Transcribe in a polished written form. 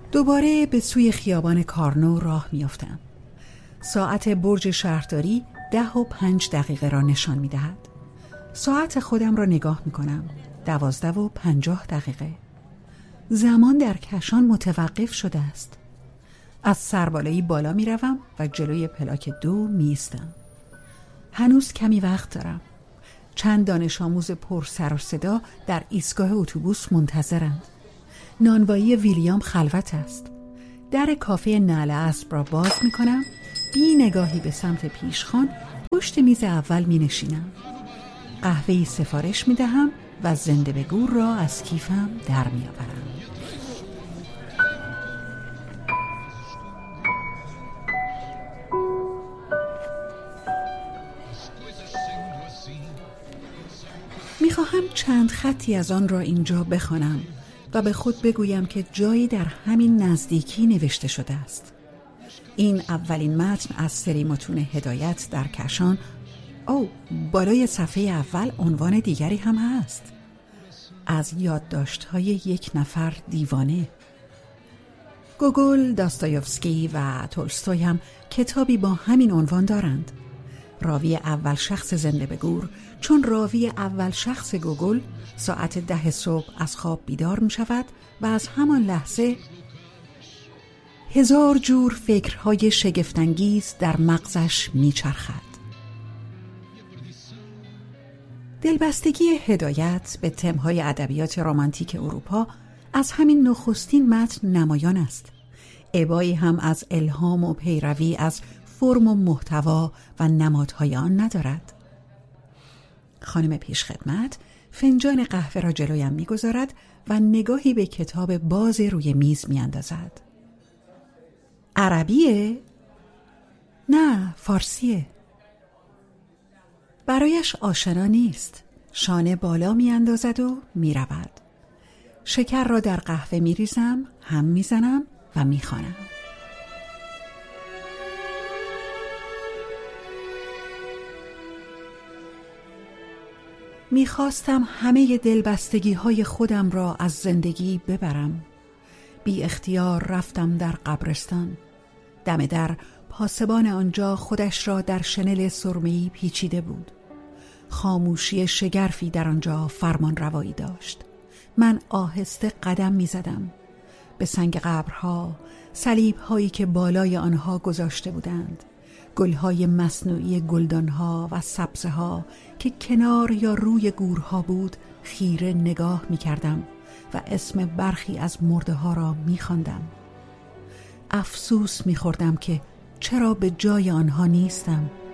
دوباره به سوی خیابان کارنو راه میافتم. ساعت برج شهرداری 10:05 را نشان میدهد. ساعت خودم را نگاه میکنم. 12:50. زمان در کشان متوقف شده است. از سربالایی بالا میروم و جلوی پلاک 2 میایستم. هنوز کمی وقت دارم. چند دانش آموز پر سر و صدا در ایستگاه اتوبوس منتظرند. نانوایی ویلیام خلوت است. در کافه نعل اسب را باز میکنم. بی نگاهی به سمت پیشخوان پشت میز اول می نشینم. قهوه‌ای سفارش می دهم و زنده به گور را از کیفم در می آورم. می خواهم چند خطی از آن را اینجا بخوانم و به خود بگویم که جایی در همین نزدیکی نوشته شده است. این اولین متن از سری متون هدایت در کشان. بالای صفحه اول عنوان دیگری هم هست. از یادداشت‌های یک نفر دیوانه. گوگل، داستایوفسکی و تولستوی هم کتابی با همین عنوان دارند. راوی اول شخص زنده به گور، چون راوی اول شخص گوگل ساعت 10 صبح از خواب بیدار می شود و از همان لحظه هزار جور فکرهای شگفت‌انگیز در مغزش میچرخد. دلبستگی هدایت به تمهای ادبیات رمانتیک اروپا از همین نخستین متن نمایان است. ابایی هم از الهام و پیروی از فرم و محتوا و نمادهای آن ندارد. خانم پیشخدمت فنجان قهوه را جلویم میگذارد و نگاهی به کتاب باز روی میز میاندازد. عربیه؟ نه، فارسیه. برایش آشنا نیست. شانه بالا می اندازد و می رود. شکر را در قهوه می ریزم، هم می زنم و می خوانم. می خواستم همه دلبستگی های خودم را از زندگی ببرم. بی اختیار رفتم در قبرستان. دم در پاسبان آنجا خودش را در شنل سرمه‌ای پیچیده بود. خاموشی شگرفی در آنجا فرمان روایی داشت. من آهسته قدم می زدم. به سنگ قبرها، صلیب‌هایی که بالای آنها گذاشته بودند، گل‌های مصنوعی گلدان‌ها و سبزه‌ها که کنار یا روی گورها بود خیره نگاه می کردم و اسم برخی از مرده‌ها را می خواندم. افسوس می خوردم که چرا به جای آنها نیستم.